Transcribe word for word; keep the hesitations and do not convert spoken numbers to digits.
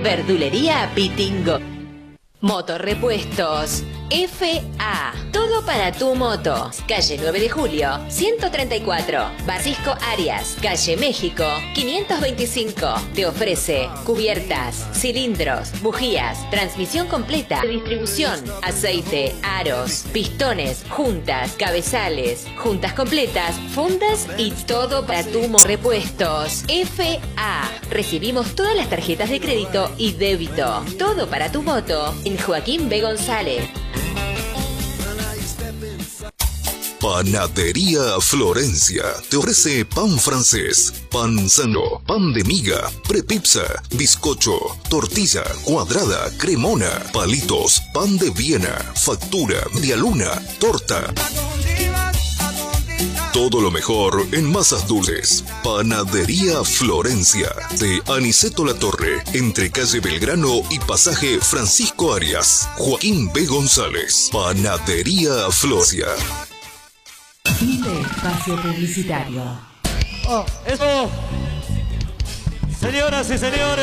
Verdulería Pitingo. Motorrepuestos F A. Todo para tu moto. Calle nueve de julio, ciento treinta y cuatro. Francisco Arias, calle México, quinientos veinticinco. Te ofrece cubiertas, cilindros, bujías, transmisión completa de distribución, aceite, aros, pistones, juntas, cabezales, juntas completas, fundas y todo para tu motorrepuestos. F A. Recibimos todas las tarjetas de crédito y débito. Todo para tu moto en Joaquín B. González. Panadería Florencia te ofrece pan francés, pan sano, pan de miga, prepizza, bizcocho, tortilla cuadrada, cremona, palitos, pan de Viena, factura, media luna, torta. Todo lo mejor en masas dulces. Panadería Florencia de Aniceto La Torre, entre calle Belgrano y pasaje Francisco Arias. Joaquín B. González. Panadería Florencia. Fin de espacio publicitario. Oh, eso. Señoras y señores.